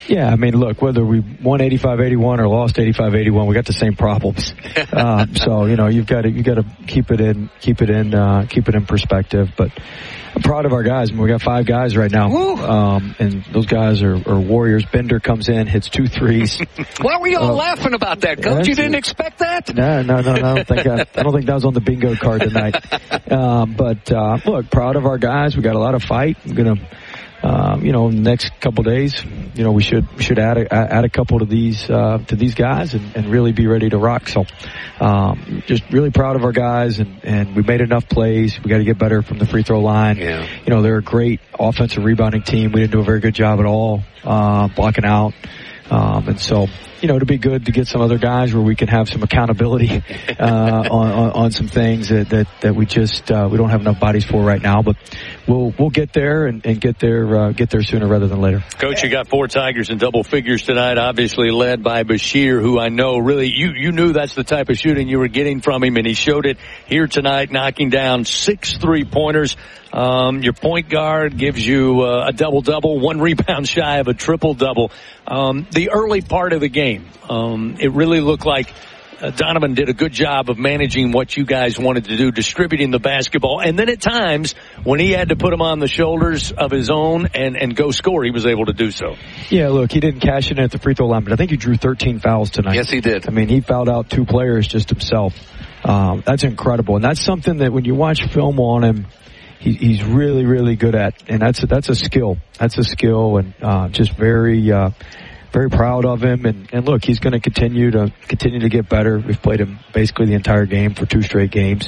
Yeah, I mean, look, whether we won 85-81 or lost 85-81, we got the same problems. So, you've got to keep it in perspective. But I'm proud of our guys. I mean, we got 5 guys right now. And those guys are warriors. Bender comes in, hits 2 threes. Why were you all laughing about that, Coach? You didn't expect that? No. I don't think that was on the bingo card tonight. But look, proud of our guys. We got a lot of fight. I'm going to, in the next couple days, we should add a couple to these guys and really be ready to rock. So, just really proud of our guys, and we made enough plays. We got to get better from the free throw line. Yeah. They're a great offensive rebounding team. We didn't do a very good job at all, blocking out. And so, it'd be good to get some other guys where we can have some accountability, on some things that we just, we don't have enough bodies for right now, but we'll get there and get there sooner rather than later. Coach, you got 4 Tigers in double figures tonight, obviously led by Bashir, who I know really, you knew that's the type of shooting you were getting from him, and he showed it here tonight, knocking down 6 3-pointers. Your point guard gives you a double-double, 1 rebound shy of a triple-double. The early part of the game, it really looked like Donovan did a good job of managing what you guys wanted to do, distributing the basketball. And then at times, when he had to put him on the shoulders of his own and go score, he was able to do so. Yeah, look, he didn't cash in at the free throw line, but I think he drew 13 fouls tonight. Yes, he did. I mean, he fouled out 2 players just himself. That's incredible. And that's something that when you watch film on him, he's really, really good at. And that's a skill. That's a skill, and just very proud of him, and look, he's going to continue to get better. We've played him basically the entire game for 2 straight games,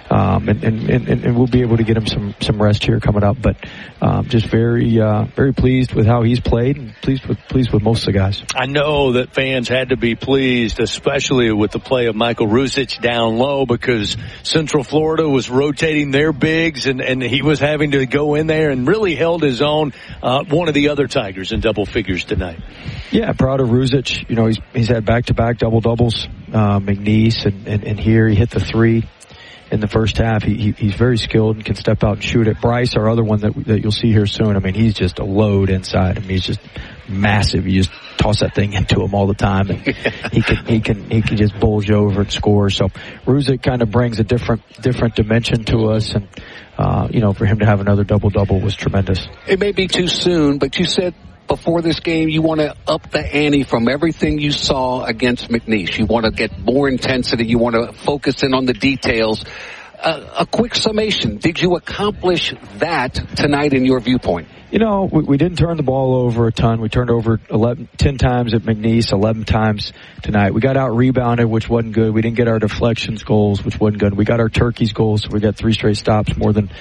and we'll be able to get him some rest here coming up. But just very pleased with how he's played, and pleased with most of the guys. I know that fans had to be pleased, especially with the play of Michael Rusic down low, because Central Florida was rotating their bigs, and he was having to go in there and really held his own. One of the other Tigers in double figures tonight. Yeah, proud of Rusic. He's had back-to-back double-doubles. McNeese and here he hit the 3 in the first half. He's very skilled and can step out and shoot it. Bryce, our other one that you'll see here soon. I mean, he's just a load inside. I mean, he's just massive. You just toss that thing into him all the time, and he can just bulge over and score. So Rusic kind of brings a different dimension to us, and for him to have another double-double was tremendous. It may be too soon, but you said before this game, you want to up the ante from everything you saw against McNeese. You want to get more intensity. You want to focus in on the details. A quick summation. Did you accomplish that tonight in your viewpoint? We didn't turn the ball over a ton. We turned over 10 times at McNeese, 11 times tonight. We got out-rebounded, which wasn't good. We didn't get our deflections goals, which wasn't good. We got our turkeys goals, so we got 3 straight stops, more than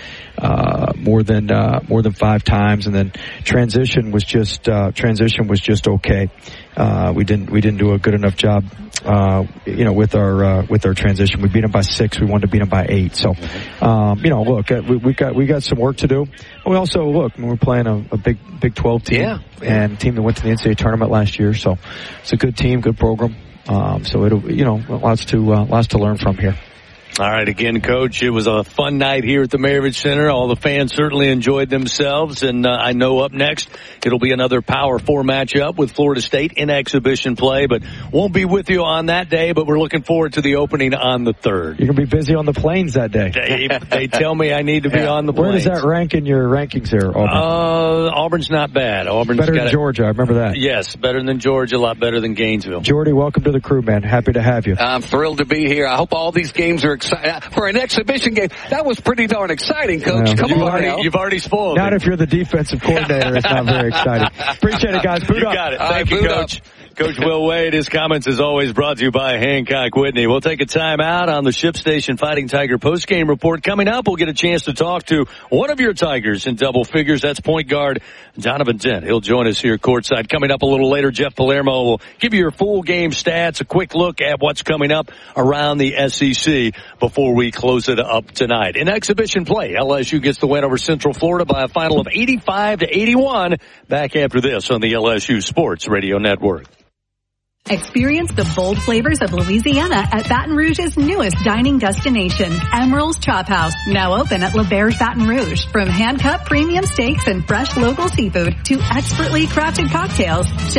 5 times. And then transition was just okay. We didn't do a good enough job, with our transition. We beat them by 6. We wanted to beat them by 8. So, look, we got some work to do. We also, we're playing a Big 12 team, and a team that went to the NCAA tournament last year. So it's a good team, good program. So it'll, lots to learn from here. All right, again, Coach, it was a fun night here at the Maravich Center. All the fans certainly enjoyed themselves, and I know up next it'll be another Power 4 matchup with Florida State in exhibition play, but won't be with you on that day, but we're looking forward to the opening on the 3rd. You're going to be busy on the planes that day. They tell me I need to be on the planes. Where does that rank in your rankings here, Auburn? Auburn's not bad. Auburn's better than Georgia, I remember that. Yes, better than Georgia, a lot better than Gainesville. Jordy, welcome to the crew, man. Happy to have you. I'm thrilled to be here. I hope all these games are exciting. For an exhibition game, that was pretty darn exciting, Coach. Come on, you've already spoiled Not if you're the defensive coordinator. It's not very exciting. Appreciate it, guys. Boot up. Got it. Thank you, Coach. Coach Will Wade, his comments as always brought to you by Hancock Whitney. We'll take a time out on the ShipStation Fighting Tiger postgame report. Coming up, we'll get a chance to talk to one of your Tigers in double figures. That's point guard Donovan Dent. He'll join us here courtside. Coming up a little later, Jeff Palermo will give you your full game stats, a quick look at what's coming up around the SEC before we close it up tonight. In exhibition play, LSU gets the win over Central Florida by a final of 85-81. Back after this on the LSU Sports Radio Network. Experience the bold flavors of Louisiana at Baton Rouge's newest dining destination, Emeril's Chop House, now open at Le Berge Baton Rouge. From hand-cut premium steaks and fresh local seafood to expertly crafted cocktails,